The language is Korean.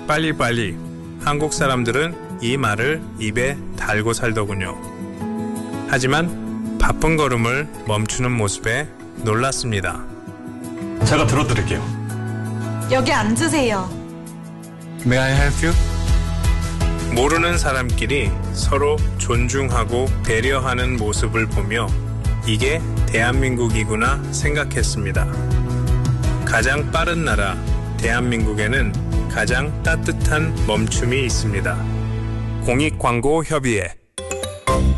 빨리빨리. 한국 사람들은 이 말을 입에 달고 살더군요. 하지만 바쁜 걸음을 멈추는 모습에 놀랐습니다. 제가 들어드릴게요. 여기 앉으세요. May I help you? 모르는 사람끼리 서로 존중하고 배려하는 모습을 보며 이게 대한민국이구나 생각했습니다. 가장 빠른 나라 대한민국에는 가장 따뜻한 멈춤이 있습니다. 공익광고협의회